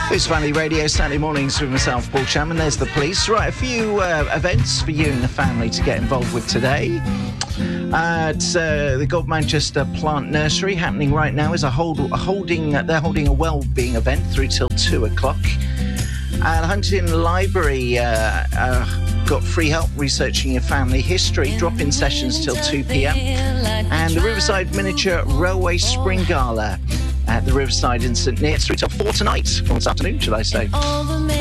It's Family Radio, Saturday mornings with myself, Paul Cham, and there's the police. Right, a few events for you and the family to get involved with today. It's the God Manchester Plant Nursery happening right now. They're holding a well-being event through till 2 o'clock. And Huntingdon Library got free help researching your family history. Drop-in sessions till 2 p.m. And the Riverside Miniature Railway Spring Gala at the Riverside in St Neots through till 4 tonight, or this afternoon, should I say.